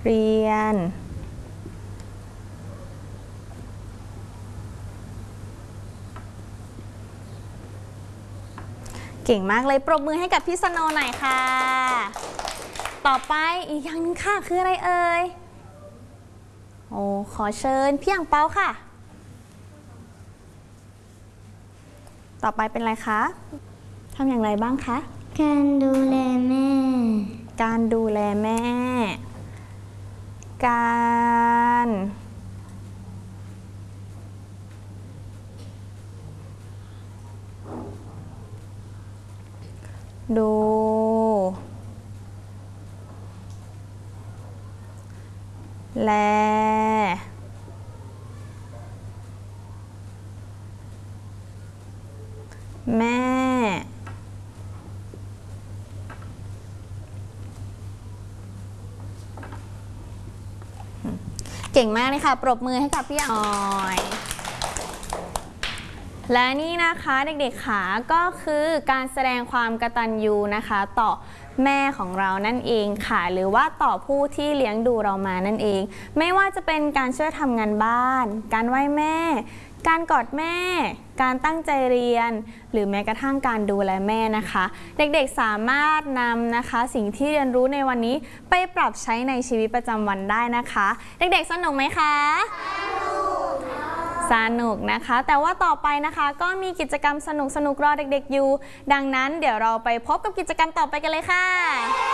เรียนเก่งมากเลยปรบมือให้กับพี่สโนหน่อยค่ะต่อไปอีกอย่างนึงค่ะคืออะไรเอ่ยโอ้ขอเชิญพี่อั่งเปาค่ะต่อไปเป็นอะไรคะทำอย่างไรบ้างคะการดูแลแม่การดูแลแม่การดูแลแม่เก่งมากเลยค่ะปรบมือให้กับพี่ออยและนี่นะคะเด็กๆค่ะก็คือการแสดงความกตัญญูนะคะต่อแม่ของเรานั่นเองค่ะหรือว่าต่อผู้ที่เลี้ยงดูเรามานั่นเองไม่ว่าจะเป็นการช่วยทำงานบ้านการไหว้แม่การกอดแม่การตั้งใจเรียนหรือแม้กระทั่งการดูแลแม่นะคะเด็กๆสามารถนำนะคะสิ่งที่เรียนรู้ในวันนี้ไปปรับใช้ในชีวิตประจำวันได้นะคะเด็กๆสนุกไหมคะสนุกนะคะแต่ว่าต่อไปนะคะก็มีกิจกรรมสนุกๆรอเด็กๆอยู่ดังนั้นเดี๋ยวเราไปพบกับกิจกรรมต่อไปกันเลยค่ะ